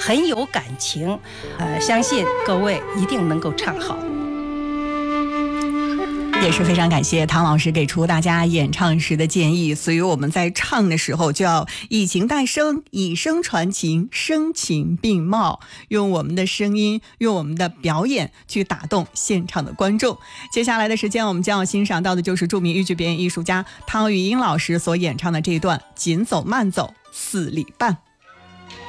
很有感情，相信各位一定能够唱好。 也是非常感谢唐老师给出大家演唱时的建议，所以我们在唱的时候就要以情带声，以声传情，声情并茂，用我们的声音，用我们的表演去打动现场的观众。接下来的时间我们将要欣赏到的就是著名豫剧表演艺术家汤玉英老师所演唱的这一段《紧走慢走4里半》。